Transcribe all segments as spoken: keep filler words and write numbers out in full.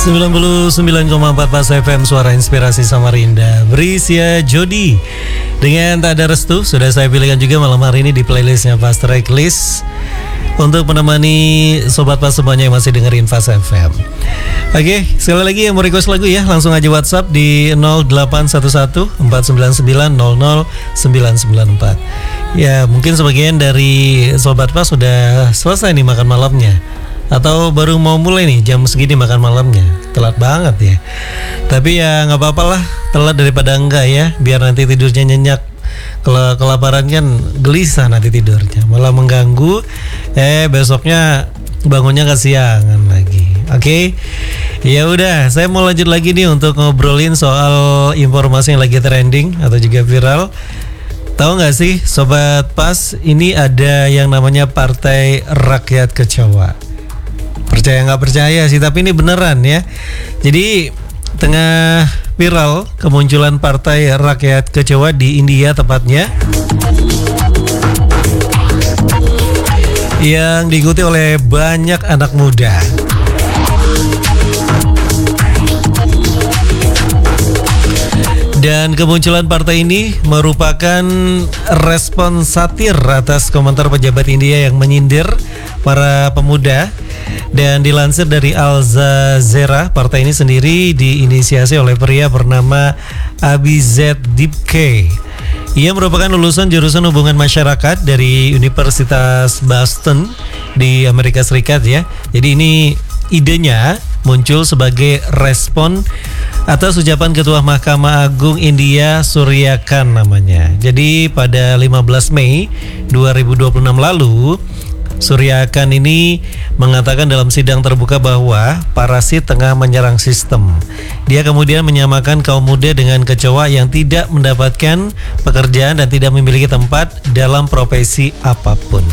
sembilan puluh sembilan koma empat Pas F M Suara Inspirasi Samarinda. Brisia Jody dengan Tak Ada Restu sudah saya pilihkan juga malam hari ini di playlistnya Pas Tracklist untuk menemani Sobat Pas semuanya yang masih dengerin Pas F M. Oke, sekali lagi yang mau request lagu ya, langsung aja WhatsApp di nol delapan satu satu empat sembilan sembilan nol nol sembilan sembilan empat. Ya, mungkin sebagian dari Sobat Pas sudah selesai nih makan malamnya, atau baru mau mulai nih jam segini makan malamnya. Telat banget ya. Tapi ya gak apa-apa lah, telat daripada enggak ya. Biar nanti tidurnya nyenyak. Kalau kelaparan kan gelisah nanti tidurnya, malah mengganggu. Eh besoknya bangunnya kesiangan lagi. Oke, okay? Ya udah, saya mau lanjut lagi nih untuk ngobrolin soal informasi yang lagi trending atau juga viral. Tahu nggak sih Sobat Pas, ini ada yang namanya Partai Rakyat Kecewa. Percaya nggak percaya sih, tapi ini beneran ya. Jadi tengah viral kemunculan Partai Rakyat Kecewa di India tepatnya, yang diikuti oleh banyak anak muda. Dan kemunculan partai ini merupakan respon satir atas komentar pejabat India yang menyindir para pemuda. Dan dilansir dari Al Jazeera, partai ini sendiri diinisiasi oleh pria bernama Abhijit Dipke. Ia merupakan lulusan jurusan hubungan masyarakat dari Universitas Boston di Amerika Serikat ya. Jadi ini idenya muncul sebagai respon atas ucapan Ketua Mahkamah Agung India Surya Khan namanya. Jadi pada lima belas Mei dua ribu dua puluh enam lalu, Surya Khan ini mengatakan dalam sidang terbuka bahwa parasit tengah menyerang sistem. Dia kemudian menyamakan kaum muda dengan kecoa yang tidak mendapatkan pekerjaan dan tidak memiliki tempat dalam profesi apapun.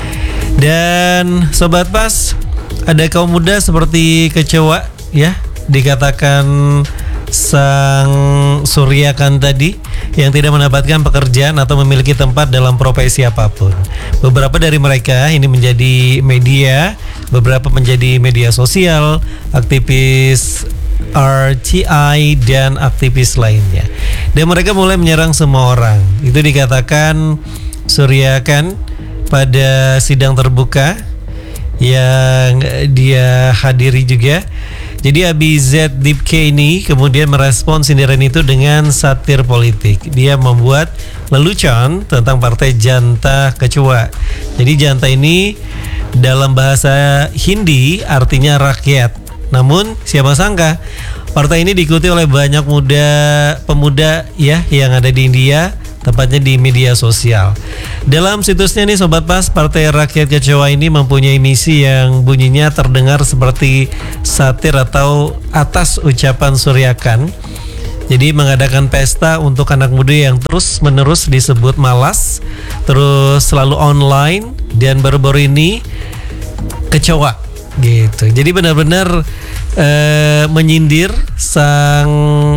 Dan Sobat Pas, ada kaum muda seperti kecoa ya, dikatakan sang Surya Khan tadi, yang tidak mendapatkan pekerjaan atau memiliki tempat dalam profesi apapun. Beberapa dari mereka ini menjadi media, beberapa menjadi media sosial, aktivis R T I dan aktivis lainnya. Dan mereka mulai menyerang semua orang. Itu dikatakan Surya Khan pada sidang terbuka yang dia hadiri juga. Jadi Abhijit Dipke ini kemudian merespon sindiran itu dengan satir politik. Dia membuat lelucon tentang partai Janta Kecewa. Jadi Janta ini dalam bahasa Hindi artinya rakyat. Namun siapa sangka partai ini diikuti oleh banyak muda pemuda ya yang ada di India, tepatnya di media sosial. Dalam situsnya nih Sobat Pas, Partai Rakyat Kecewa ini mempunyai misi yang bunyinya terdengar seperti satir atau atas ucapan Surya Khan. Jadi mengadakan pesta untuk anak muda yang terus menerus disebut malas, terus selalu online, dan baru-baru ini kecewa gitu. Jadi benar-benar eh, menyindir sang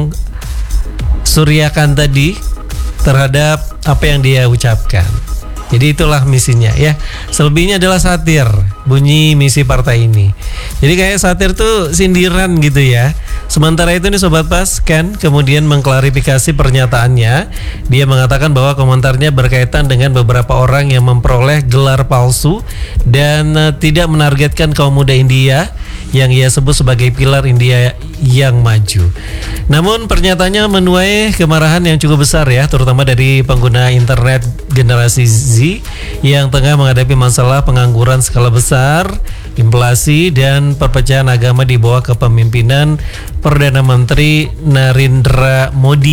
Surya Khan tadi terhadap apa yang dia ucapkan. Jadi itulah misinya ya. Selebihnya adalah satir, bunyi misi partai ini. Jadi kayak satir tuh sindiran gitu ya. Sementara itu nih Sobat Pas, Khan kemudian mengklarifikasi pernyataannya. Dia mengatakan bahwa komentarnya berkaitan dengan beberapa orang yang memperoleh gelar palsu dan uh, tidak menargetkan kaum muda India yang ia sebut sebagai pilar India yang maju. Namun pernyataannya menuai kemarahan yang cukup besar ya, terutama dari pengguna internet generasi Z yang tengah menghadapi masalah pengangguran skala besar, inflasi, dan perpecahan agama di bawah kepemimpinan Perdana Menteri Narendra Modi.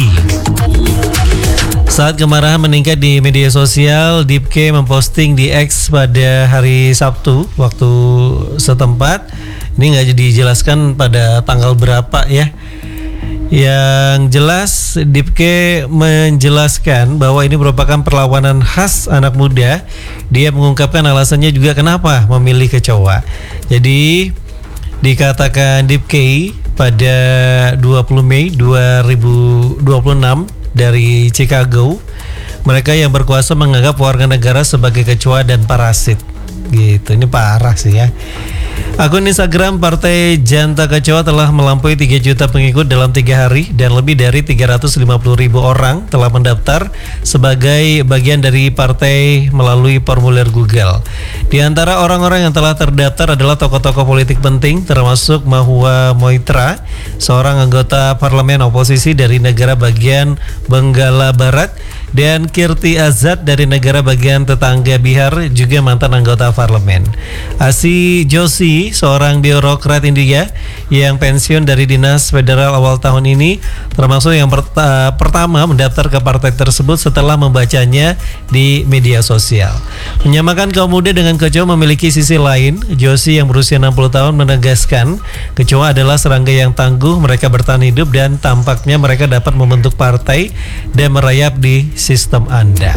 Saat kemarahan meningkat di media sosial, Dipke memposting di X pada hari Sabtu waktu setempat. Ini nggak dijelaskan pada tanggal berapa ya. Yang jelas Dipke menjelaskan bahwa ini merupakan perlawanan khas anak muda. Dia mengungkapkan alasannya juga kenapa memilih kecoa. Jadi dikatakan Dipke pada dua puluh Mei dua ribu dua puluh enam dari Chicago, mereka yang berkuasa menganggap warga negara sebagai kecoa dan parasit. Gitu, ini parah sih ya. Akun Instagram Partai Janta Kecewa telah melampaui tiga juta pengikut dalam tiga hari dan lebih dari tiga ratus lima puluh ribu orang telah mendaftar sebagai bagian dari partai melalui formulir Google. Di antara orang-orang yang telah terdaftar adalah tokoh-tokoh politik penting termasuk Mahua Moitra, seorang anggota parlemen oposisi dari negara bagian Benggala Barat, dan Kirti Azad dari negara bagian tetangga Bihar, juga mantan anggota parlemen. Asi Joshi, seorang birokrat India yang pensiun dari dinas federal awal tahun ini, termasuk yang perta- pertama mendaftar ke partai tersebut setelah membacanya di media sosial. Menyamakan kaum muda dengan kecoa memiliki sisi lain. Joshi yang berusia enam puluh tahun menegaskan kecoa adalah serangga yang tangguh, mereka bertahan hidup dan tampaknya mereka dapat membentuk partai dan merayap di sistem Anda.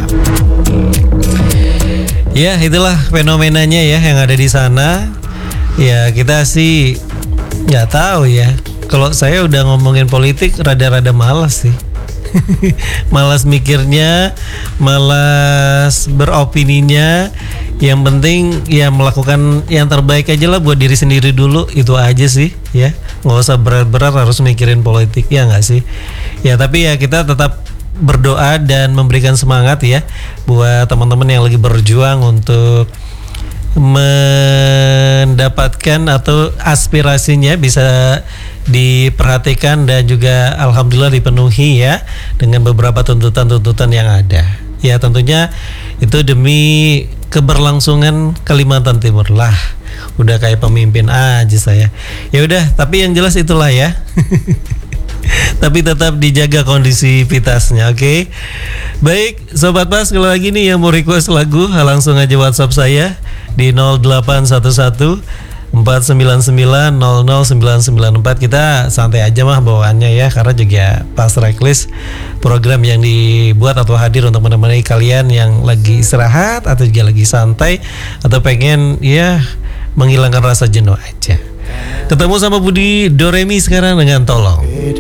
Ya, itulah fenomenanya ya yang ada di sana. Ya, kita sih nggak tahu ya. Kalau saya udah ngomongin politik rada-rada malas sih. Malas mikirnya, malas beropininya. Yang penting ya melakukan yang terbaik aja lah buat diri sendiri dulu, itu aja sih ya. Nggak usah berat-berat harus mikirin politik, ya nggak sih? Ya tapi ya kita tetap berdoa dan memberikan semangat ya buat teman-teman yang lagi berjuang untuk mendapatkan atau aspirasinya bisa diperhatikan dan juga alhamdulillah dipenuhi ya dengan beberapa tuntutan-tuntutan yang ada. Ya tentunya itu demi keberlangsungan Kalimantan Timur lah. Udah kayak pemimpin aja saya. Ya udah, tapi yang jelas itulah ya. Tapi tetap dijaga kondisivitasnya, oke? Okay? Baik, Sobat Pas, kalau lagi nih yang mau request lagu, langsung aja WhatsApp saya di nol delapan satu satu empat sembilan sembilan nol nol sembilan sembilan empat. Kita santai aja mah bawaannya ya, karena juga Pas Tracklist program yang dibuat atau hadir untuk menemani kalian yang lagi istirahat atau juga lagi santai atau pengen ya menghilangkan rasa jenuh aja. Ketemu sama Budi Doremi sekarang dengan Tolong.